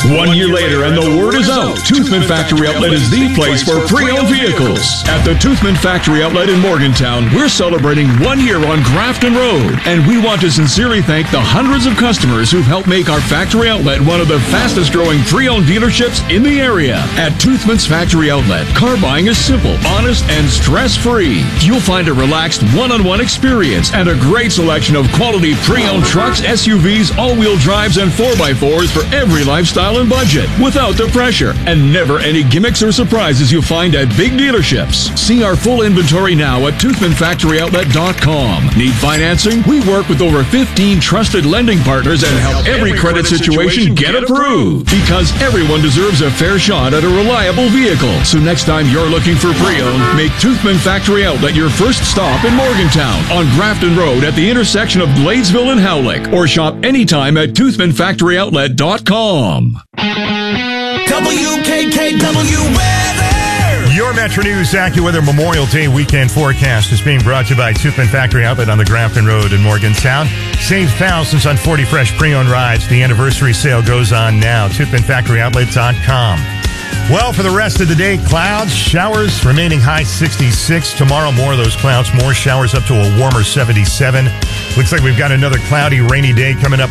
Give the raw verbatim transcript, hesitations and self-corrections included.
One year later, and the word is out. Toothman Factory Outlet is the place for pre-owned vehicles. At the Toothman Factory Outlet in Morgantown, we're celebrating one year on Grafton Road, and we want to sincerely thank the hundreds of customers who've helped make our factory outlet one of the fastest growing pre-owned dealerships in the area. At Toothman's Factory Outlet, car buying is simple, honest, and stress-free. You'll find a relaxed one-on-one experience and a great selection of quality pre-owned trucks, S U Vs, all-wheel drives, and four by fours for every lifestyle and budget, without the pressure, and never any gimmicks or surprises you'll find at big dealerships. See our full inventory now at toothman factory outlet dot com. Need financing? We work with over fifteen trusted lending partners and help every credit situation get approved. Because everyone deserves a fair shot at a reliable vehicle. So next time you're looking for pre-owned, make Toothman Factory Outlet your first stop in Morgantown on Grafton Road at the intersection of Bladesville and Howlick, or shop anytime at toothman factory outlet dot com. W K K W weather. Your Metro News AccuWeather Memorial Day weekend forecast is being brought to you by Toothman Factory Outlet on the Grafton Road in Morgantown. Save thousands on forty fresh pre-owned rides. The anniversary sale goes on now. toothman factory outlet dot com. Well, for the rest of the day, clouds, showers, remaining high sixty-six. Tomorrow, more of those clouds, more showers up to a warmer seventy-seven. Looks like we've got another cloudy, rainy day coming up